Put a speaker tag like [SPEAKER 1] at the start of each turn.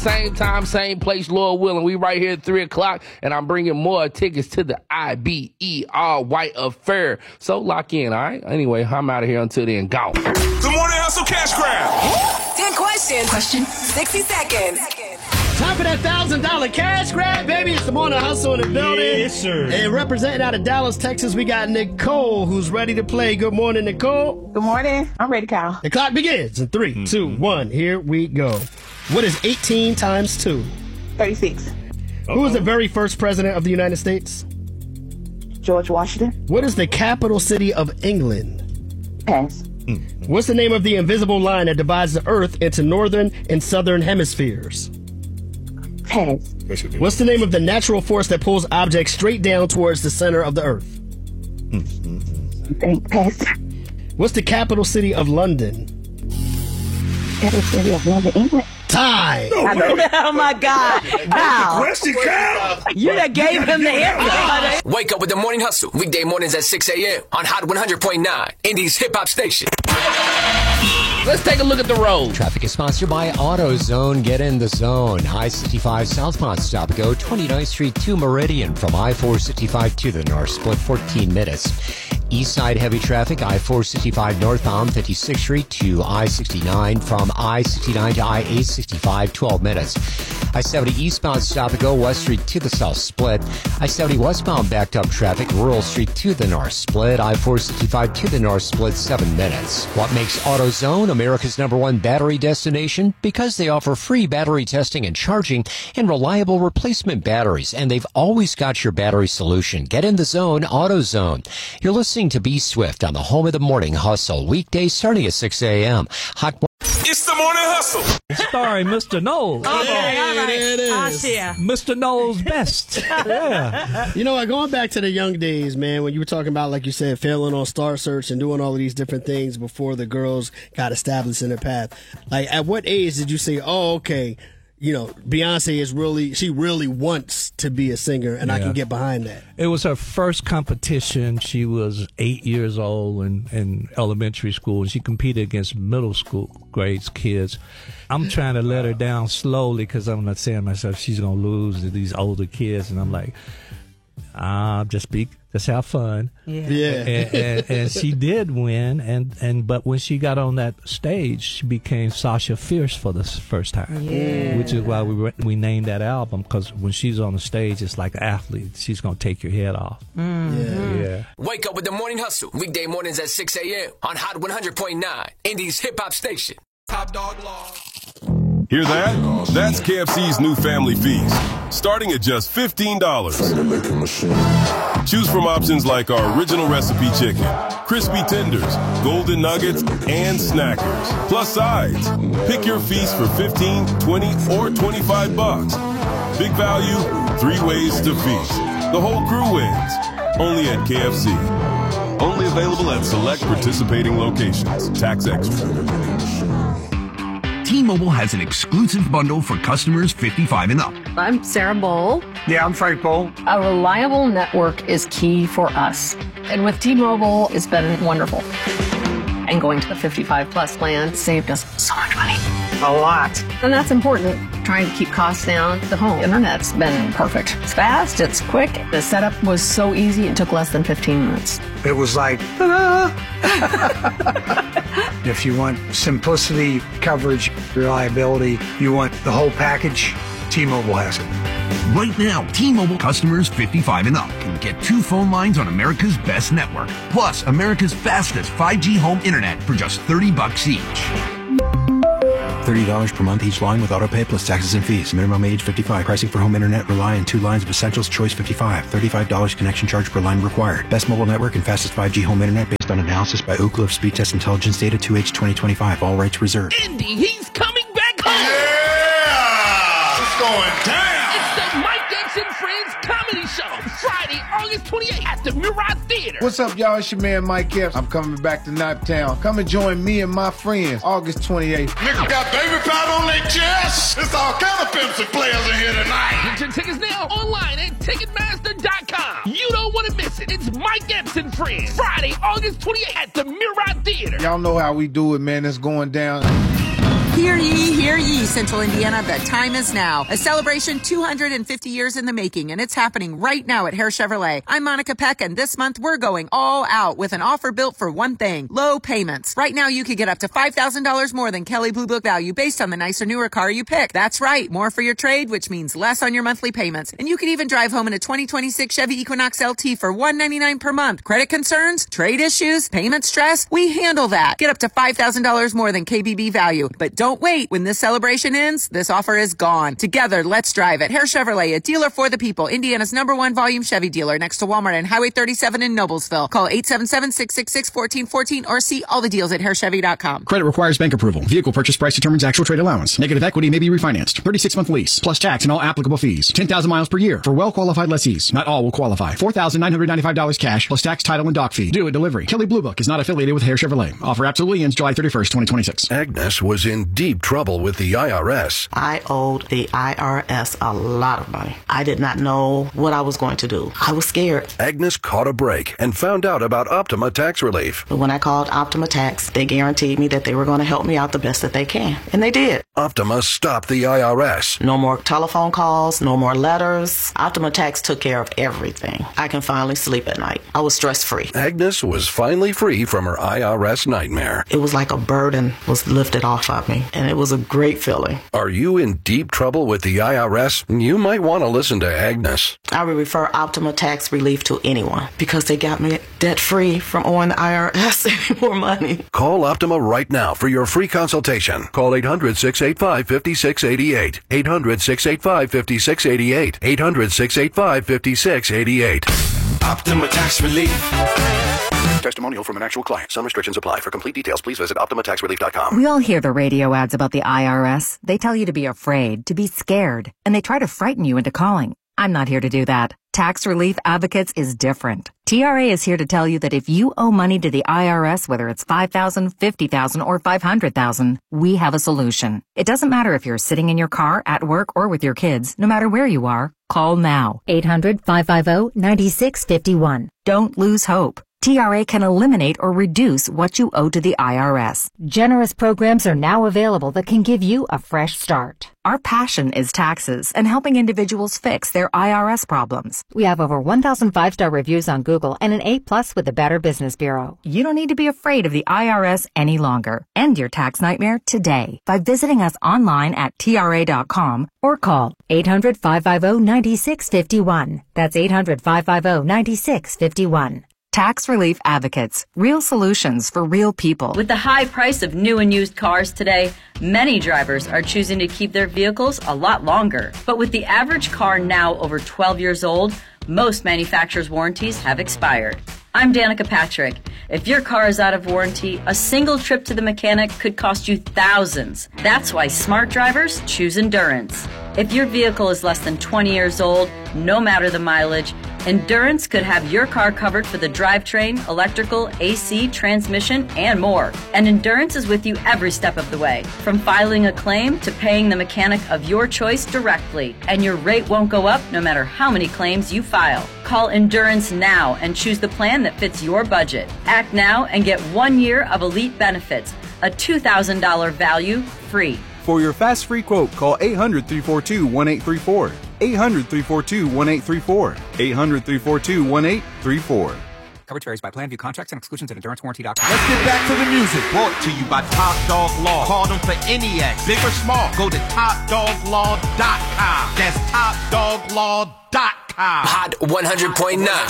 [SPEAKER 1] Same time, same place, Lord willing. We right here at 3 o'clock, and I'm bringing more tickets to the IBER White Affair. So lock in, all right? Anyway, I'm out of here until then. Go.
[SPEAKER 2] Good morning, Hustle Cash Grab.
[SPEAKER 3] 10 questions. 60 seconds.
[SPEAKER 4] Time for that $1,000 cash grab, baby. It's the Morning Hustle in the building.
[SPEAKER 5] Yes, sir.
[SPEAKER 4] And representing out of Dallas, Texas, we got Nicole, who's ready to play. Good morning, Nicole.
[SPEAKER 6] Good morning. I'm ready, Kyle.
[SPEAKER 4] The clock begins in 3, 2, 1. Here we go. What is 18 times 2?
[SPEAKER 6] 36.
[SPEAKER 4] Who was the very first president of the United States?
[SPEAKER 6] George Washington.
[SPEAKER 4] What is the capital city of England?
[SPEAKER 6] Pass.
[SPEAKER 4] What's the name of the invisible line that divides the Earth into northern and southern hemispheres?
[SPEAKER 6] Pass.
[SPEAKER 4] What's the name of the natural force that pulls objects straight down towards the center of the Earth?
[SPEAKER 6] Pass.
[SPEAKER 4] What's the capital city of London?
[SPEAKER 6] Capital city of London, England.
[SPEAKER 4] Tie.
[SPEAKER 7] Oh my God. Kyle.
[SPEAKER 5] Question, Kyle.
[SPEAKER 7] You that gave him the answer.
[SPEAKER 8] Wake up with the Morning Hustle. Weekday mornings at 6 a.m. on Hot 100.9, Indy's hip hop station.
[SPEAKER 1] Let's take a look at the road.
[SPEAKER 9] Traffic is sponsored by AutoZone. Get in the zone. I-65 southbound stop and go 29th Street to Meridian from I-465 to the north. Split 14 minutes. East side heavy traffic, I-465 northbound 56th Street to I-69 from I-69 to I-865, 12 minutes. I-70 eastbound stop and go West Street to the south split. I-70 westbound backed up traffic, Rural Street to the north split. I-465 to the north split, 7 minutes. What makes AutoZone America's #1 battery destination? Because they offer free battery testing and charging and reliable replacement batteries, and they've always got your battery solution. Get in the zone, AutoZone. You're listening to Be Swift on the home of the Morning Hustle, weekdays starting at 6 a.m. Hot.
[SPEAKER 2] It's the Morning Hustle.
[SPEAKER 5] Starring Mr. Knowles.
[SPEAKER 7] Okay, all right.
[SPEAKER 4] There it is.
[SPEAKER 7] I'll share.
[SPEAKER 5] Mr. Knowles best. Yeah.
[SPEAKER 4] You know what, going back to the young days, man, when you were talking about, like you said, failing on Star Search and doing all of these different things before the girls got established in their path. Like, at what age did you say, oh, okay, you know, Beyonce she really wants to be a singer, and I can get behind that?
[SPEAKER 5] It was her first competition. She was 8 years old in elementary school, and she competed against middle school grades kids. I'm trying to let her down slowly because I'm not saying to myself she's going to lose to these older kids, and I'm like, just have fun.
[SPEAKER 4] Yeah.
[SPEAKER 5] And she did win, but when she got on that stage, she became Sasha Fierce for the first time.
[SPEAKER 7] Yeah.
[SPEAKER 5] Which is why we named that album, because when she's on the stage, it's like an athlete. She's going to take your head off.
[SPEAKER 7] Mm-hmm.
[SPEAKER 5] Yeah.
[SPEAKER 8] Wake up with the Morning Hustle. Weekday mornings at 6 a.m. on Hot 100.9, Indy's hip hop station.
[SPEAKER 2] Top Dog Law.
[SPEAKER 10] Hear that? That's KFC's new family feast, starting at just $15. Choose from options like our original recipe chicken, crispy tenders, golden nuggets, and snackers, plus sides. Pick your feast for $15, $20, or $25. Big value, 3 ways to feast. The whole crew wins. Only at KFC. Only available at select participating locations. Tax extra.
[SPEAKER 11] T-Mobile has an exclusive bundle for customers 55 and up.
[SPEAKER 12] I'm Sarah Bowl.
[SPEAKER 13] Yeah, I'm Frank Bowl.
[SPEAKER 12] A reliable network is key for us. And with T-Mobile, it's been wonderful. And going to the 55 plus plan saved us so much money.
[SPEAKER 13] A lot.
[SPEAKER 12] And that's important. Trying to keep costs down. The home internet's been perfect. It's fast, it's quick. The setup was so easy, it took less than 15 minutes.
[SPEAKER 13] It was like, ta-da! If you want simplicity, coverage, reliability, you want the whole package, T-Mobile has it.
[SPEAKER 11] Right now, T-Mobile customers 55 and up can get 2 phone lines on America's best network, plus America's fastest 5G home internet for just $30 each.
[SPEAKER 14] $30 per month each line with autopay plus taxes and fees. Minimum age 55. Pricing for home internet rely on 2 lines of Essentials Choice 55. $35 connection charge per line required. Best mobile network and fastest 5G home internet based on analysis by Ookla of Speed Test Intelligence Data 2H 2025. All rights reserved.
[SPEAKER 1] Indy, he's coming back home.
[SPEAKER 2] Yeah! It's going down.
[SPEAKER 1] It's the Mike Epps and Friends Comedy Show. Friday, August 28th at the Murat Theater.
[SPEAKER 15] What's up, y'all? It's your man, Mike Epps. I'm coming back to Naptown. Come and join me and my friends, August 28th.
[SPEAKER 2] Niggas got baby powder on their chest. It's all kind of pimps and players in here tonight.
[SPEAKER 1] Get your tickets now online at Ticketmaster.com. You don't want to miss it. It's Mike Epps and Friends. Friday, August 28th at the Murat Theater.
[SPEAKER 15] Y'all know how we do it, man. It's going down.
[SPEAKER 16] Hear ye, Central Indiana, the time is now. A celebration 250 years in the making, and it's happening right now at Hare Chevrolet. I'm Monica Peck, and this month we're going all out with an offer built for one thing, low payments. Right now you could get up to $5,000 more than Kelley Blue Book value based on the nicer, newer car you pick. That's right, more for your trade, which means less on your monthly payments. And you could even drive home in a 2026 Chevy Equinox LT for $199 per month. Credit concerns? Trade issues? Payment stress? We handle that. Get up to $5,000 more than KBB value. But don't wait. When this celebration ends, this offer is gone. Together, let's drive at Hare Chevrolet, a dealer for the people. Indiana's #1 volume Chevy dealer next to Walmart and Highway 37 in Noblesville. Call 877-666-1414 or see all the deals at harechevy.com.
[SPEAKER 17] Credit requires bank approval. Vehicle purchase price determines actual trade allowance. Negative equity may be refinanced. 36-month lease, plus tax and all applicable fees. 10,000 miles per year for well-qualified lessees. Not all will qualify. $4,995 cash, plus tax, title, and dock fee. Due at delivery. Kelley Blue Book is not affiliated with Hare Chevrolet. Offer absolutely ends July 31st, 2026.
[SPEAKER 18] Agnes was in deep trouble with the IRS.
[SPEAKER 19] I owed the IRS a lot of money. I did not know what I was going to do. I was scared.
[SPEAKER 18] Agnes caught a break and found out about Optima Tax Relief.
[SPEAKER 19] But when I called Optima Tax, they guaranteed me that they were going to help me out the best that they can. And they did.
[SPEAKER 18] Optima stopped the IRS.
[SPEAKER 19] No more telephone calls, no more letters. Optima Tax took care of everything. I can finally sleep at night. I was stress-free.
[SPEAKER 18] Agnes was finally free from her IRS nightmare.
[SPEAKER 19] It was like a burden was lifted off of me, and it was a great feeling.
[SPEAKER 18] Are you in deep trouble with the IRS? You might want to listen to Agnes.
[SPEAKER 19] I would refer Optima Tax Relief to anyone because they got me debt-free from owing the IRS any more money.
[SPEAKER 18] Call Optima right now for your free consultation. Call 800-685-5688. 800-685-5688. 800-685-5688.
[SPEAKER 20] Optima Tax Relief.
[SPEAKER 18] Testimonial from an actual client. Some restrictions apply. For complete details, please visit OptimaTaxRelief.com.
[SPEAKER 21] We all hear the radio ads about the IRS. They tell you to be afraid, to be scared, and they try to frighten you into calling. I'm not here to do that. Tax Relief Advocates is different. TRA is here to tell you that if you owe money to the IRS, whether it's $5,000, $50,000, or $500,000, we have a solution. It doesn't matter if you're sitting in your car, at work, or with your kids. No matter where you are, call now. 800-550-9651. Don't lose hope. TRA can eliminate or reduce what you owe to the IRS. Generous programs are now available that can give you a fresh start. Our passion is taxes and helping individuals fix their IRS problems. We have over 1,000 5-star reviews on Google and an A+ with the Better Business Bureau. You don't need to be afraid of the IRS any longer. End your tax nightmare today by visiting us online at TRA.com or call 800-550-9651. That's 800-550-9651. Tax Relief Advocates. Real solutions for real people.
[SPEAKER 22] With the high price of new and used cars today, many drivers are choosing to keep their vehicles a lot longer. But with the average car now over 12 years old, most manufacturers' warranties have expired. I'm Danica Patrick. If your car is out of warranty, a single trip to the mechanic could cost you thousands. That's why smart drivers choose Endurance. If your vehicle is less than 20 years old, no matter the mileage, Endurance could have your car covered for the drivetrain, electrical, AC, transmission, and more. And Endurance is with you every step of the way, from filing a claim to paying the mechanic of your choice directly. And your rate won't go up no matter how many claims you file. Call Endurance now and choose the plan that fits your budget. Act now and get 1 year of elite benefits, a $2,000 value free.
[SPEAKER 23] For your fast free quote, call 800-342-1834. 800-342-1834. 800-342-1834.
[SPEAKER 24] Coverage varies by plan. View contracts and exclusions at EnduranceWarranty.com.
[SPEAKER 20] Let's get back to the music. Brought to you by Top Dog Law. Call them for any act, big or small. Go to TopDogLaw.com. That's TopDogLaw.com.
[SPEAKER 8] Hot 100.9.